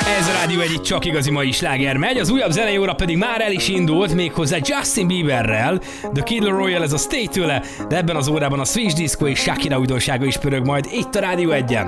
Ez a Rádió egyik csak igazi mai sláger megy, az újabb zenei óra pedig már el is indult, méghozzá Justin Bieberrel. The Kid Laroi ez a Stay tőle, de ebben az órában a Switch Disco és Shakira újdonsága is pörög majd itt a Rádió 1-en.